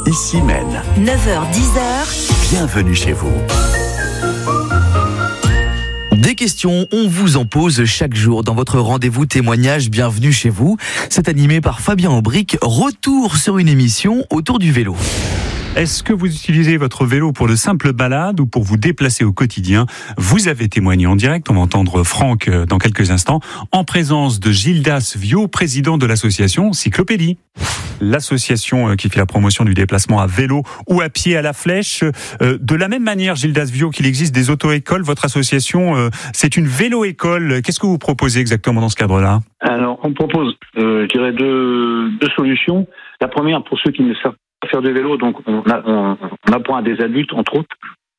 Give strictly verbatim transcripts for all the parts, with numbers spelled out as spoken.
Ici Maine. neuf heures dix. Bienvenue chez vous. Des questions, on vous en pose chaque jour dans votre rendez-vous témoignage Bienvenue chez vous. C'est animé par Fabien Aubric. Retour sur une émission autour du vélo. Est-ce que vous utilisez votre vélo pour de simples balades ou pour vous déplacer au quotidien? Vous avez témoigné en direct, on va entendre Franck dans quelques instants, en présence de Gildas Viau, président de l'association Cyclopédie. L'association qui fait la promotion du déplacement à vélo ou à pied à la flèche. De la même manière, Gildas Viau, qu'il existe des auto-écoles, votre association, c'est une vélo-école. Qu'est-ce que vous proposez exactement dans ce cadre-là? Alors, on propose, euh, je dirais, deux, deux solutions. La première, pour ceux qui ne savent pas faire du vélo, donc on, a, on, on apprend à des adultes, entre autres,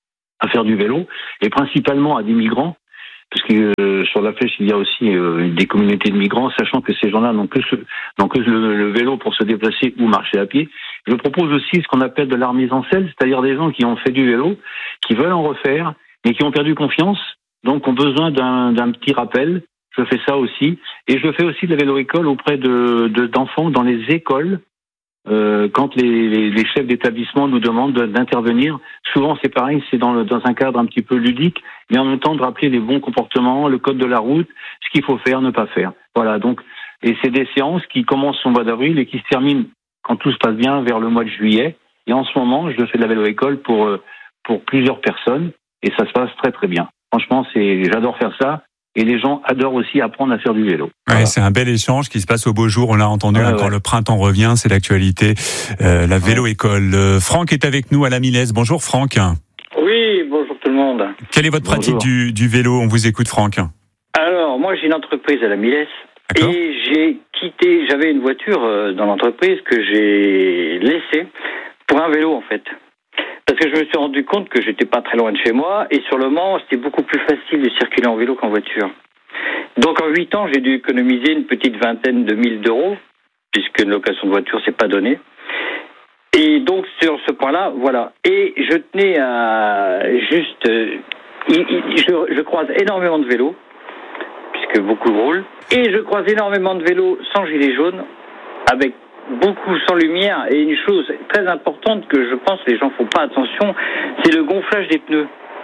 à faire du vélo, et principalement à des migrants, parce que euh, sur la flèche, il y a aussi euh, des communautés de migrants, sachant que ces gens-là n'ont que, ce, n'ont que le, le vélo pour se déplacer ou marcher à pied. Je propose aussi ce qu'on appelle de la remise en selle, c'est-à-dire des gens qui ont fait du vélo, qui veulent en refaire, mais qui ont perdu confiance, donc ont besoin d'un, d'un petit rappel. Je fais ça aussi. Et je fais aussi de la vélo-école auprès de, de, d'enfants dans les écoles, euh, quand les, les, les chefs d'établissement nous demandent d'intervenir. Souvent, c'est pareil, c'est dans, le, dans un cadre un petit peu ludique, mais en même temps de rappeler les bons comportements, le code de la route, ce qu'il faut faire, ne pas faire. Voilà, donc, et c'est des séances qui commencent au mois d'avril et qui se terminent, quand tout se passe bien, vers le mois de juillet. Et en ce moment, je fais de la vélo-école pour, pour plusieurs personnes, et ça se passe très très bien. Franchement, c'est, j'adore faire ça. Et les gens adorent aussi apprendre à faire du vélo. Voilà. Ouais, c'est un bel échange qui se passe au beau jour. On l'a entendu ouais, hein, ouais. Quand le printemps revient, c'est l'actualité. Euh, la vélo-école. Euh, Franck est avec nous à la Milesse. Bonjour Franck. Oui, bonjour tout le monde. Quelle est votre pratique du, du vélo? On vous écoute Franck. Alors, moi j'ai une entreprise à la Milesse. D'accord. Et j'ai quitté, j'avais une voiture dans l'entreprise que j'ai laissée pour un vélo en fait. Parce que je me suis rendu compte que j'étais pas très loin de chez moi et sur le Mans, c'était beaucoup plus facile de circuler en vélo qu'en voiture. Donc en huit ans, j'ai dû économiser une petite vingtaine de mille d'euros, puisque une location de voiture, c'est pas donné. Et donc sur ce point-là, voilà. Et je tenais à juste... Euh, je, je croise énormément de vélos, puisque beaucoup roulent, et je croise énormément de vélos sans gilet jaune, avec beaucoup sans lumière, et une chose très importante que je pense que les gens font pas attention, c'est le gonflage des pneus.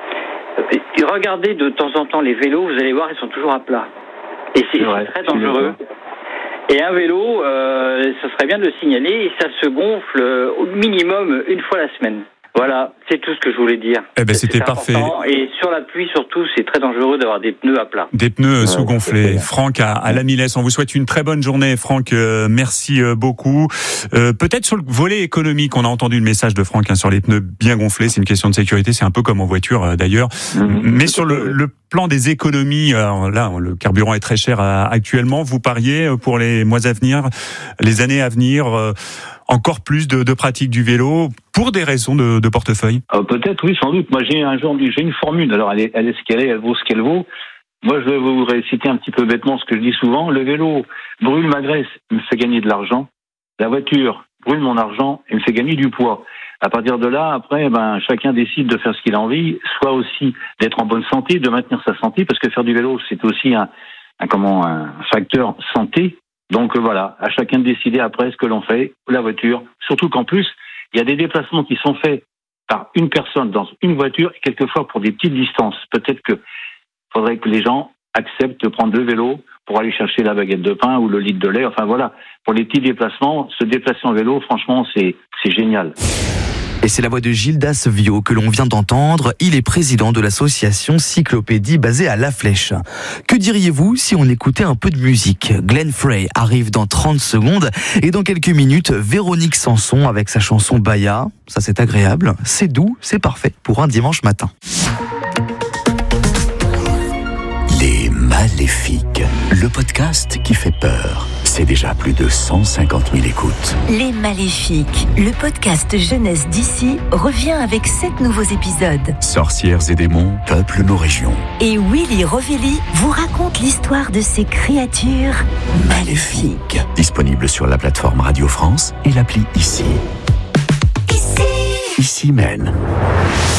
Et regardez de temps en temps les vélos, vous allez voir, ils sont toujours à plat. Et c'est, c'est, vrai, c'est très dangereux. Et un vélo, euh, ça serait bien de le signaler, et ça se gonfle euh, au minimum une fois la semaine. Voilà, c'est tout ce que je voulais dire. Eh ben, c'était parfait. Et sur la pluie, surtout, c'est très dangereux d'avoir des pneus à plat. Des pneus ouais, sous-gonflés. Franck à, à la Milesse, on vous souhaite une très bonne journée. Franck, euh, merci euh, beaucoup. Euh, peut-être sur le volet économique, on a entendu le message de Franck hein, sur les pneus bien gonflés. C'est une question de sécurité, c'est un peu comme en voiture euh, d'ailleurs. Mmh, Mais sur le, le plan des économies, alors là, le carburant est très cher euh, actuellement. Vous pariez pour les mois à venir, les années à venir euh, encore plus de, de pratique du vélo pour des raisons de, de portefeuille? euh, Peut-être, oui, sans doute. Moi, j'ai un jour, j'ai une formule. Alors, elle est, elle est ce qu'elle est, elle vaut ce qu'elle vaut. Moi, je vais vous réciter un petit peu bêtement ce que je dis souvent. Le vélo brûle ma graisse, il me fait gagner de l'argent. La voiture brûle mon argent et me fait gagner du poids. À partir de là, après, ben, chacun décide de faire ce qu'il a envie, soit aussi d'être en bonne santé, de maintenir sa santé, parce que faire du vélo, c'est aussi un, un comment, un facteur santé. Donc voilà, à chacun de décider après ce que l'on fait, la voiture, surtout qu'en plus, il y a des déplacements qui sont faits par une personne dans une voiture et quelquefois pour des petites distances. Peut-être que faudrait que les gens acceptent de prendre le vélo pour aller chercher la baguette de pain ou le litre de lait. Enfin voilà, pour les petits déplacements, se déplacer en vélo, franchement, c'est, c'est génial. Et c'est la voix de Gildas Viau que l'on vient d'entendre. Il est président de l'association Cyclopédie basée à La Flèche. Que diriez-vous si on écoutait un peu de musique? Glenn Frey arrive dans trente secondes et dans quelques minutes, Véronique Sanson avec sa chanson Baya. Ça c'est agréable, c'est doux, c'est parfait pour un dimanche matin. Les Maléfiques, le podcast qui fait peur. C'est déjà plus de cent cinquante mille écoutes. Les Maléfiques, le podcast jeunesse d'ici, revient avec sept nouveaux épisodes. Sorcières et démons peuplent nos régions. Et Willy Rovelli vous raconte l'histoire de ces créatures maléfiques. Disponible sur la plateforme Radio France et l'appli Ici. Ici. Ici Maine.